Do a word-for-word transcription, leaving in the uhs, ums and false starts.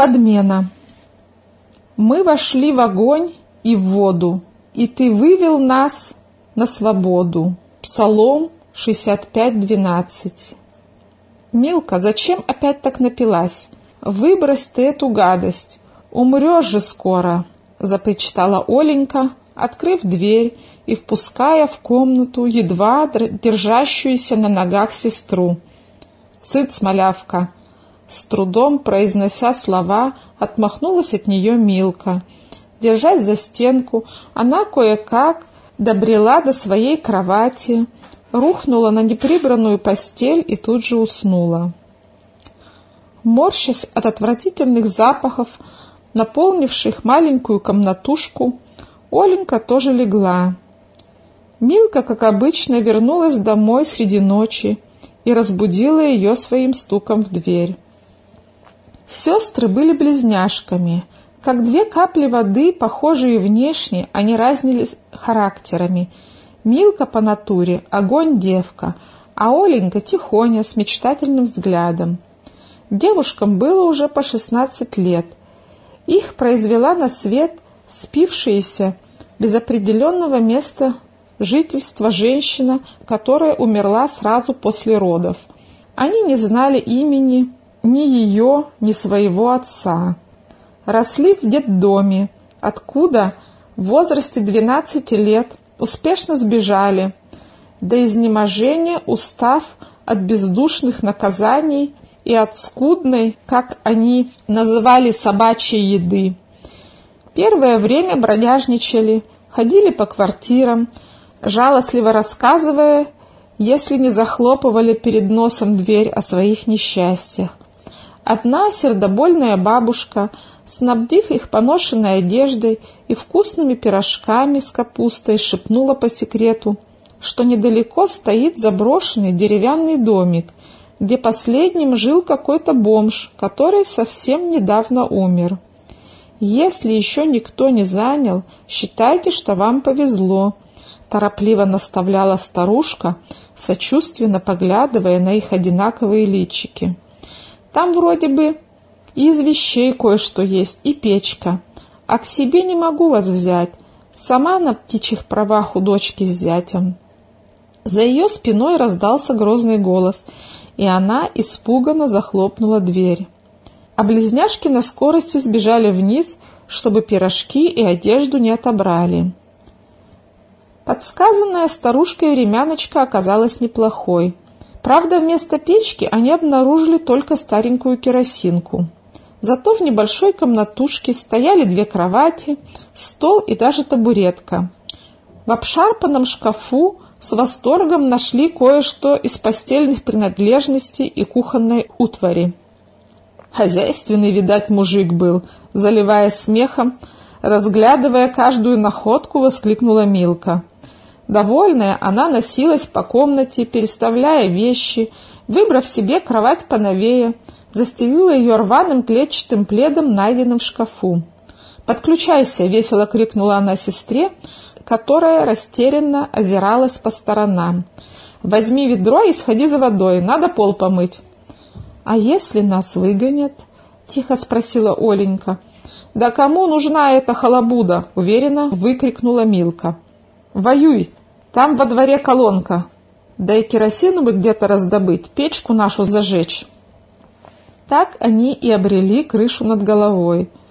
Подмена. Мы вошли в огонь и в воду, и ты вывел нас на свободу. Псалом шестьдесят пять двенадцать. Милка, зачем опять так напилась? Выбрось ты эту гадость, умрешь же скоро, запричитала Оленька, открыв дверь и впуская в комнату едва держащуюся на ногах сестру. «Цыц, малявка!» С трудом произнося слова, отмахнулась от нее Милка. Держась за стенку, она кое-как добрела до своей кровати, рухнула на неприбранную постель и тут же уснула. Морщась от отвратительных запахов, наполнивших маленькую комнатушку, Оленька тоже легла. Милка, как обычно, вернулась домой среди ночи и разбудила ее своим стуком в дверь. Сестры были близняшками. Как две капли воды, похожие внешне, они разнились характерами. Милка по натуре — огонь-девка, а Оленька — тихоня, с мечтательным взглядом. Девушкам было уже по шестнадцать лет. Их произвела на свет спившаяся, без определенного места жительства женщина, которая умерла сразу после родов. Они не знали имени ни ее, ни своего отца. Росли в детдоме, откуда в возрасте двенадцати лет успешно сбежали, до изнеможения устав от бездушных наказаний и от скудной, как они называли, собачьей еды. Первое время бродяжничали, ходили по квартирам, жалостливо рассказывая, если не захлопывали перед носом дверь о своих несчастьях. Одна сердобольная бабушка, снабдив их поношенной одеждой и вкусными пирожками с капустой, шепнула по секрету, что недалеко стоит заброшенный деревянный домик, где последним жил какой-то бомж, который совсем недавно умер. «Если еще никто не занял, считайте, что вам повезло», — торопливо наставляла старушка, сочувственно поглядывая на их одинаковые личики. «Там вроде бы и из вещей кое-что есть, и печка. А к себе не могу вас взять. Сама на птичьих правах у дочки с зятем». За ее спиной раздался грозный голос, и она испуганно захлопнула дверь. А близняшки на скорости сбежали вниз, чтобы пирожки и одежду не отобрали. Подсказанная старушкой времяночка оказалась неплохой. Правда, вместо печки они обнаружили только старенькую керосинку. Зато в небольшой комнатушке стояли две кровати, стол и даже табуретка. В обшарпанном шкафу с восторгом нашли кое-что из постельных принадлежностей и кухонной утвари. Хозяйственный, видать, мужик был, заливаясь смехом, разглядывая каждую находку, воскликнула Милка. Довольная, она носилась по комнате, переставляя вещи, выбрав себе кровать поновее, застелила ее рваным клетчатым пледом, найденным в шкафу. «Подключайся!» — весело крикнула она сестре, которая растерянно озиралась по сторонам. «Возьми ведро и сходи за водой, надо пол помыть». «А если нас выгонят?» — тихо спросила Оленька. «Да кому нужна эта халабуда?» — уверенно выкрикнула Милка. «Воюй! Там во дворе колонка. Да и керосину бы где-то раздобыть, печку нашу зажечь». Так они и обрели крышу над головой.